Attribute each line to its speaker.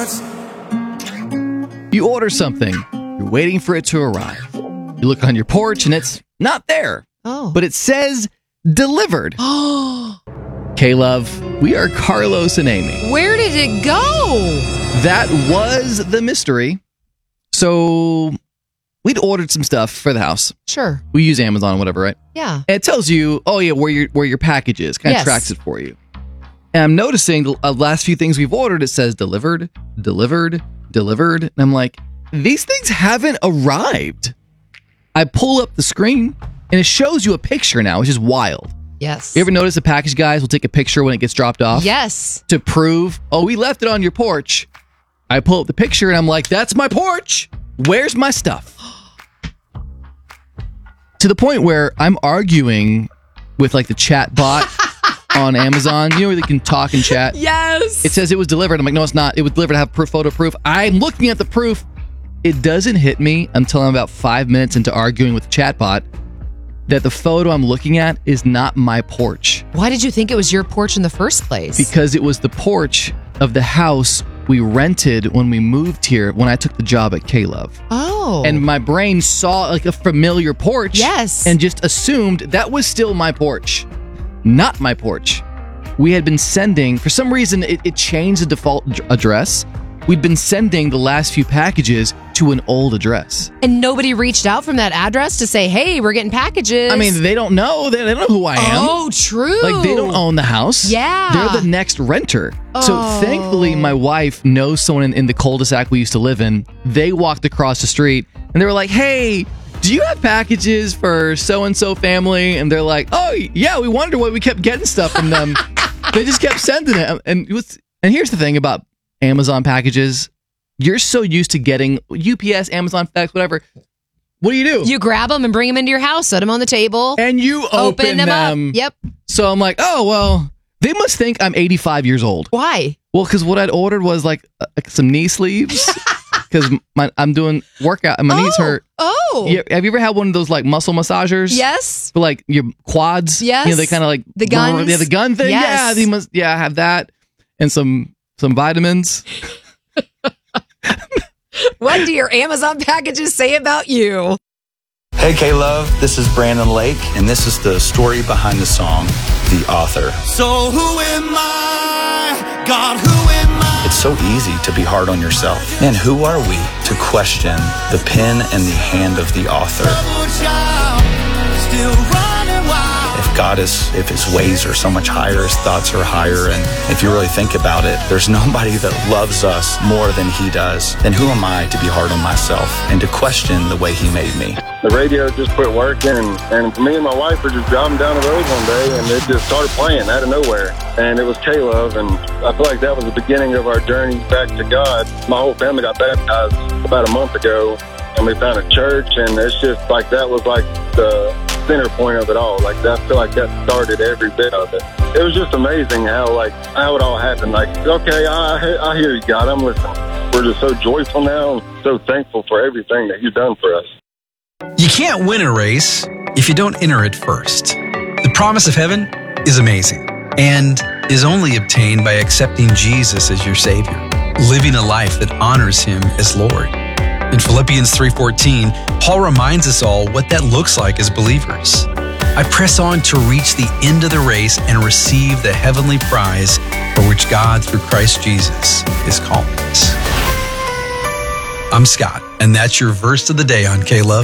Speaker 1: You order something, you're waiting for it to arrive. You look on your porch and it's not there.
Speaker 2: Oh.
Speaker 1: But it says delivered. K-Love, we are Carlos and Amy.
Speaker 2: Where did it go?
Speaker 1: That was the mystery. So we'd ordered some stuff for the house.
Speaker 2: Sure.
Speaker 1: We use Amazon, whatever, right?
Speaker 2: Yeah.
Speaker 1: And it tells you, oh yeah, where your package is. Kind of
Speaker 2: Yes.
Speaker 1: tracks it for you. And I'm noticing the last few things we've ordered, it says delivered. And I'm like, these things haven't arrived. I pull up the screen and it shows you a picture now, which is wild.
Speaker 2: Yes.
Speaker 1: You ever notice the package guys will take a picture when it gets dropped off?
Speaker 2: Yes.
Speaker 1: To prove, oh, we left it on your porch. I pull up the picture and I'm like, that's my porch. Where's my stuff? To the point where I'm arguing with like the chat bot on Amazon. You know where they can talk and chat?
Speaker 2: Yes.
Speaker 1: It says it was delivered. I'm like, no, it's not. It was delivered. I have photo proof. I'm looking at the proof. It doesn't hit me until I'm about 5 minutes into arguing with the chatbot that the photo I'm looking at is not my porch.
Speaker 2: Why did you think it was your porch in the first place?
Speaker 1: Because it was the porch of the house we rented when we moved here when I took the job at K-Love.
Speaker 2: Oh.
Speaker 1: And my brain saw like a familiar porch.
Speaker 2: Yes.
Speaker 1: And just assumed that was still my porch. Not my porch. We had been sending, for some reason, it changed the default address. We'd been sending the last few packages to an old address.
Speaker 2: And nobody reached out from that address to say, hey, we're getting packages.
Speaker 1: I mean, they don't know. They don't know who I am.
Speaker 2: Oh, true.
Speaker 1: Like, they don't own the house.
Speaker 2: Yeah.
Speaker 1: They're the next renter. So,
Speaker 2: Oh.
Speaker 1: thankfully, my wife knows someone in the cul-de-sac we used to live in. They walked across the street, and they were like, hey, do you have packages for so-and-so family? And they're like, oh, yeah, we wonder why we kept getting stuff from them. They just kept sending it. And here's the thing about Amazon packages. You're so used to getting UPS, Amazon, FedEx, whatever. What do?
Speaker 2: You grab them and bring them into your house, set them on the table.
Speaker 1: And you open them.
Speaker 2: Up. Yep.
Speaker 1: So I'm like, oh, well, they must think I'm 85 years old.
Speaker 2: Why?
Speaker 1: Well, because what I'd ordered was like some knee sleeves. Because I'm doing workout and my knees hurt.
Speaker 2: Oh.
Speaker 1: Yeah, have you ever had one of those like muscle massagers?
Speaker 2: Yes.
Speaker 1: For like your quads?
Speaker 2: Yes.
Speaker 1: You know, they kind of like
Speaker 2: the guns.
Speaker 1: Yeah, the gun thing.
Speaker 2: Yes.
Speaker 1: Yeah, I have that and some vitamins.
Speaker 2: What do your Amazon packages say about you?
Speaker 3: Hey, K-Love, this is Brandon Lake, and this is the story behind the song, The Author.
Speaker 4: So who am I? God, who am I?
Speaker 3: It's so easy to be hard on yourself. Man, who are we to question the pen and the hand of the author?
Speaker 4: Still running wild.
Speaker 3: If his ways are so much higher, his thoughts are higher, and if you really think about it, there's nobody that loves us more than he does. Then who am I to be hard on myself and to question the way he made me?
Speaker 5: The radio just quit working, and me and my wife were just driving down the road one day, and it just started playing out of nowhere. And it was K-Love, and I feel like that was the beginning of our journey back to God. My whole family got baptized about a month ago, and we found a church, and it's just like that was like the center point of it all. Like, I feel like that started every bit of it. It was just amazing how it all happened. Like, okay, I hear you, God, I'm listening. We're just so joyful now, and so thankful for everything that you've done for us.
Speaker 6: You can't win a race if you don't enter it first. The promise of heaven is amazing and is only obtained by accepting Jesus as your Savior, living a life that honors Him as Lord. In Philippians 3:14, Paul reminds us all what that looks like as believers. I press on to reach the end of the race and receive the heavenly prize for which God, through Christ Jesus, is calling us. I'm Scott, and that's your verse of the day on K-Love.